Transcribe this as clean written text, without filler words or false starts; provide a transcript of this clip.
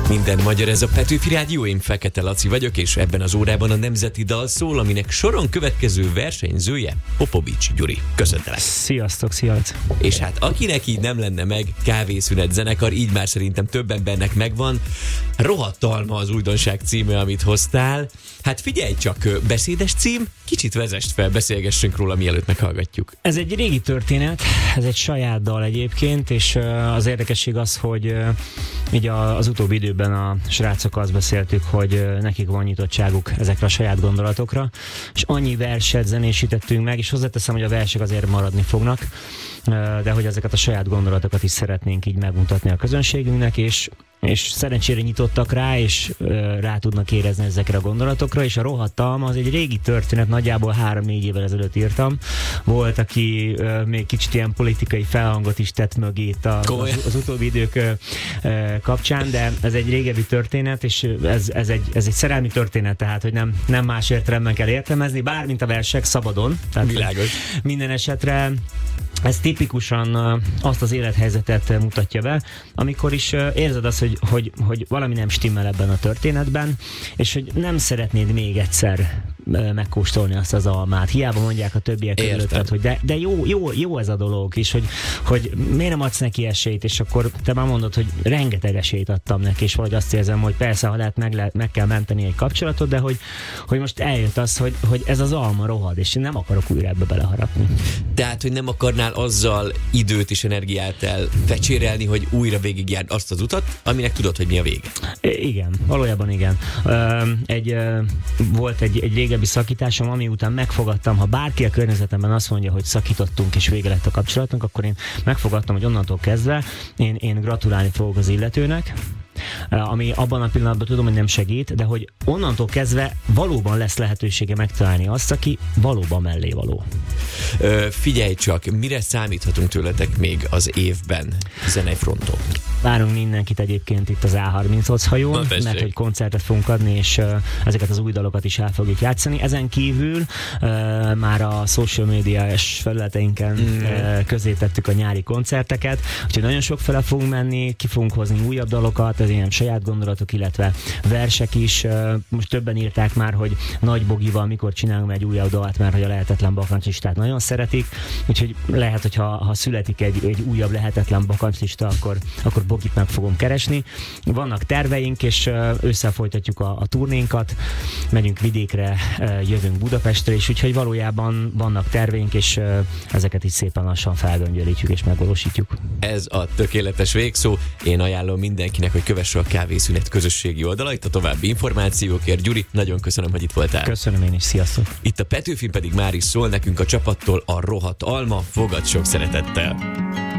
Minden magyar, ez a Petőfi Rádió, én Fekete Laci vagyok, és ebben az órában a nemzeti dal szól, aminek soron következő versenyzője Popovics Gyuri. Köszöntelek! Sziasztok, sziasztok! És hát akinek így nem lenne meg, Kávészünet zenekar, így már szerintem több embernek megvan. Rohadt alma az újdonság címe, amit hoztál. Hát figyelj csak, beszédes cím, kicsit vezest fel, beszélgessünk róla, mielőtt meghallgatjuk. Ez egy régi történet, ez egy saját dal egyébként, és az érdekesség az, hogy így az utóbbi időben a srácokkal azt beszéltük, hogy nekik van nyitottságuk ezekre a saját gondolatokra, és annyi verset zenésítettünk meg, és hozzáteszem, hogy a versek azért maradni fognak, de hogy ezeket a saját gondolatokat is szeretnénk így megmutatni a közönségünknek, és szerencsére nyitottak rá, és rá tudnak érezni ezekre a gondolatokra, és a Rohadt alma az egy régi történet, nagyjából 3-4 évvel ezelőtt írtam. Volt, aki még kicsit ilyen politikai felhangot is tett mögé az utóbbi idők kapcsán, de ez egy régebbi történet, és ez egy szerelmi történet, tehát hogy nem más értelemben kell értelmezni, bármint a versek szabadon. Tehát világos. Minden esetre ez tipikusan azt az élethelyzetet mutatja be, amikor is érzed azt, hogy valami nem stimmel ebben a történetben, és hogy nem szeretnéd még egyszer megkóstolni azt az almát. Hiába mondják a többiek körülötted, hogy de jó ez a dolog, és hogy miért nem adsz neki esélyt, és akkor te már mondod, hogy rengeteg esélyt adtam neki, és valahogy azt érzem, hogy persze, ha lehet, meg kell menteni egy kapcsolatot, de hogy most eljött az, hogy ez az alma rohad, és én nem akarok újra ebbe beleharapni. Tehát, hogy nem akarnál azzal időt és energiát elfecsérelni, hogy újra végigjárd azt az utat, aminek tudod, hogy mi a vége. Igen, valójában igen. Volt egy régebbi szakításom, ami után megfogadtam, ha bárki a környezetemben azt mondja, hogy szakítottunk és vége lett a kapcsolatunk, akkor én megfogadtam, hogy onnantól kezdve én gratulálni fogok az illetőnek, ami abban a pillanatban tudom, hogy nem segít, de hogy onnantól kezdve valóban lesz lehetősége megtalálni azt, aki valóban mellé való. Figyelj csak, mire számíthatunk tőletek még az évben zenei fronton? Várunk mindenkit egyébként itt az A38 hajón, mert hogy koncertet fogunk adni, és ezeket az új dalokat is el fogjuk játszani. Ezen kívül már a social médiás felületeinken közé tettük a nyári koncerteket, úgyhogy nagyon sok fele fogunk menni, ki fogunk hozni újabb dalokat, ez ilyen saját gondolatok, illetve versek is. Most többen írták már, hogy Nagy Bogival mikor csinálunk egy újabb dalt, mert hogy a Lehetetlen bakancslistát nagyon szeretik, úgyhogy lehet, hogy ha születik egy újabb Lehetetlen bakancslista, akkor Bogit meg fogom keresni. Vannak terveink, és összefolytatjuk a turnénkat, megyünk vidékre, jövünk Budapestre is, úgyhogy valójában vannak terveink, és ezeket is szépen lassan felgöngyölítjük és megvalósítjuk. Ez a tökéletes végszó. Én ajánlom mindenkinek, hogy kövesse a Kávészünet közösségi oldalait a további információkért. Gyuri, nagyon köszönöm, hogy itt voltál. Köszönöm én is, sziasztok! Itt a Petőfin pedig már is szól nekünk a csapattól a Rohadt alma, fogad sok szeretettel!